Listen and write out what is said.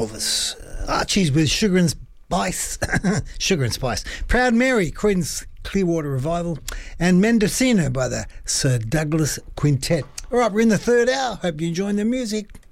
Elvis. Archie's with Sugar and Spice. Sugar and Spice. Proud Mary, Creedence Clearwater Revival. And Mendocino by the Sir Douglas Quintet. All right, we're in the third hour. Hope you're enjoying the music.